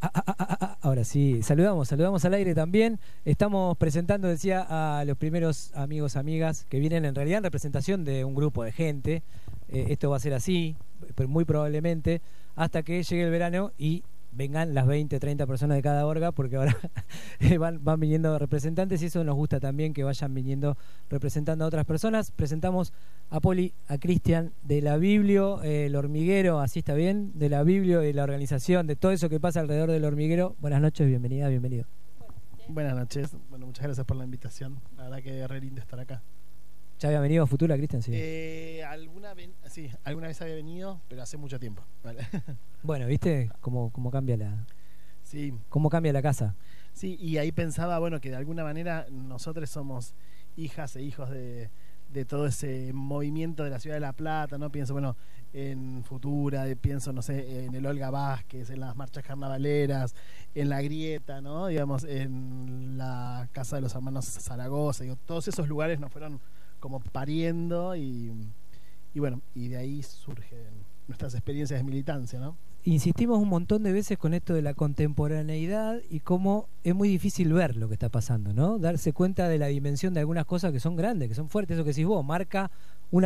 Ahora sí, saludamos al aire también. Estamos presentando, decía, a los primeros amigos, amigas que vienen en realidad en representación de un grupo de gente. Esto va a ser así, pero muy probablemente, hasta que llegue el verano y vengan las 20, 30 personas de cada orga, porque ahora van viniendo representantes y eso nos gusta también, que vayan viniendo representando a otras personas. Presentamos a Poli, a Cristian de la Biblio, el hormiguero, así está bien, de la Biblio, de la organización, de todo eso que pasa alrededor del hormiguero. Buenas noches, bienvenida, bienvenido. Buenas noches, bueno, muchas gracias por la invitación, la verdad que es re lindo estar acá. ¿Ya había venido a Futura, Cristian? Sí. Alguna vez había venido, pero hace mucho tiempo. Vale. Bueno, ¿viste cómo cambia sí. cómo cambia la casa? Sí, y ahí pensaba, bueno, que de alguna manera nosotros somos hijas e hijos de todo ese movimiento de la ciudad de La Plata, ¿no? Pienso, bueno, en Futura, pienso, no sé, en el Olga Vázquez, en las marchas carnavaleras, en la Grieta, ¿no? Digamos, en la Casa de los Hermanos Zaragoza, digo, todos esos lugares nos fueron como pariendo y bueno, y de ahí surgen nuestras experiencias de militancia, ¿no? Insistimos un montón de veces con esto de la contemporaneidad y cómo es muy difícil ver lo que está pasando, ¿no? Darse cuenta de la dimensión de algunas cosas que son grandes, que son fuertes, eso que decís vos, marca una